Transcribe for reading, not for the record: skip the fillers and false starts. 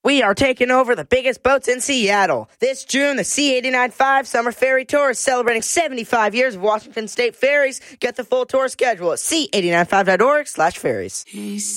We are taking over the biggest boats in Seattle. This June, the C89.5 Summer Ferry Tour is celebrating 75 years of Washington State ferries. Get the full tour schedule at c89.5.org/ferries.